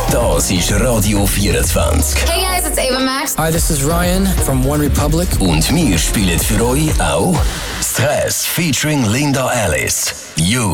Das ist Radio 24. Hey guys, it's Ava Max. Hi, this is Ryan from One Republic. Und wir spielen für euch auch Stress featuring Linda Alice. You.